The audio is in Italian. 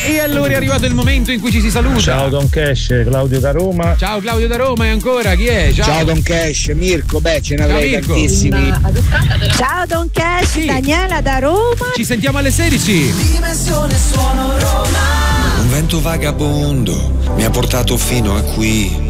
E allora è arrivato il momento in cui ci si saluta. Ciao Don Cash, Claudio da Roma. Ciao Claudio da Roma, e ancora chi è? Ciao Don Cash, Mirko, ce ne avrei tantissimi. Ciao Don Cash, Sì. Daniela da Roma. Ci sentiamo alle 16. Dimensione suono Roma. Un vento vagabondo mi ha portato fino a qui.